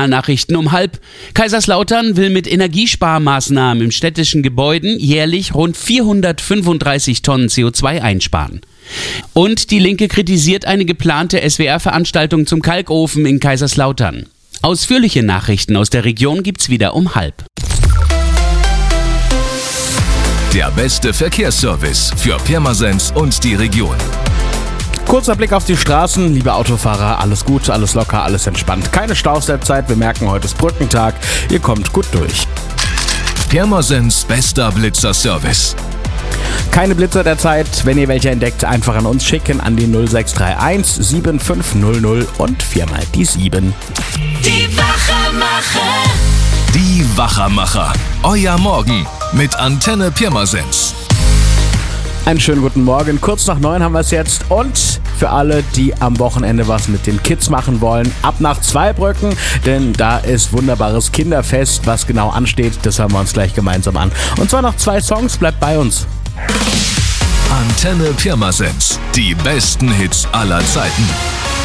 Regionalnachrichten um 12:30. Kaiserslautern will mit Energiesparmaßnahmen im städtischen Gebäuden jährlich rund 435 Tonnen CO2 einsparen. Und die Linke kritisiert eine geplante SWR-Veranstaltung zum Kalkofen in Kaiserslautern. Ausführliche Nachrichten aus der Region gibt's wieder um 12:30. Der beste Verkehrsservice für Pirmasens und die Region. Kurzer Blick auf die Straßen, liebe Autofahrer, alles gut, alles locker, alles entspannt. Keine Staus derzeit, wir merken, heute ist Brückentag, ihr kommt gut durch. Pirmasens bester Blitzerservice. Keine Blitzer derzeit, wenn ihr welche entdeckt, einfach an uns schicken an die 0631 7500 und 4 mal die 7. Die Wachermacher. Die Wachermacher. Euer Morgen mit Antenne Pirmasens. Einen schönen guten Morgen, kurz nach 9 haben wir es jetzt und für alle, die am Wochenende was mit den Kids machen wollen, ab nach Zweibrücken, denn da ist wunderbares Kinderfest, was genau ansteht, das hören wir uns gleich gemeinsam an. Und zwar noch 2 Songs, bleibt bei uns. Antenne Pirmasens. Die besten Hits aller Zeiten.